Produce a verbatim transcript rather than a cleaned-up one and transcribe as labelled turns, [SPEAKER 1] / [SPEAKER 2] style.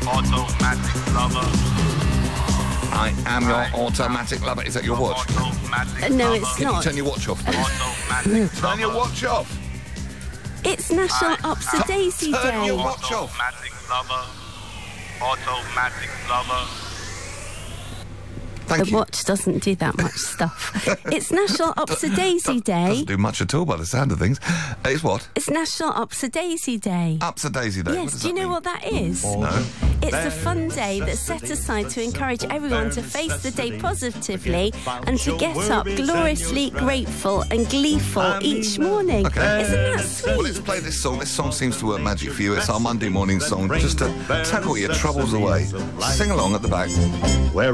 [SPEAKER 1] Automatic lover.
[SPEAKER 2] I am your automatic lover. Is that your watch?
[SPEAKER 1] Automatic
[SPEAKER 3] Uh, no,
[SPEAKER 1] lover.
[SPEAKER 3] it's
[SPEAKER 2] Can you
[SPEAKER 3] not.
[SPEAKER 2] turn your watch off, please?
[SPEAKER 1] Automatic
[SPEAKER 2] Turn your
[SPEAKER 1] lover.
[SPEAKER 2] watch off.
[SPEAKER 3] It's National Ups a Daisy
[SPEAKER 2] Turn your
[SPEAKER 3] Day.
[SPEAKER 2] watch off.
[SPEAKER 1] Automatic lover. Automatic lover.
[SPEAKER 2] Thank
[SPEAKER 3] The
[SPEAKER 2] you.
[SPEAKER 3] watch doesn't do that much stuff. It's National Ups a Daisy Day.
[SPEAKER 2] Doesn't do much at all by the sound of things. Uh, it's what?
[SPEAKER 3] It's National Ups a Daisy Day.
[SPEAKER 2] Up's a daisy day. What
[SPEAKER 3] Yes,
[SPEAKER 2] does
[SPEAKER 3] do you
[SPEAKER 2] that
[SPEAKER 3] know
[SPEAKER 2] mean?
[SPEAKER 3] what that is?
[SPEAKER 2] No.
[SPEAKER 3] It's a fun day that's set aside to encourage everyone to face the day positively and to get up gloriously grateful and gleeful each morning.
[SPEAKER 2] Okay.
[SPEAKER 3] Isn't that
[SPEAKER 2] Well, let's
[SPEAKER 3] sweet?
[SPEAKER 2] play this song. This song seems to work magic for you. It's our Monday morning song, just to tackle your troubles away. Sing along at the back.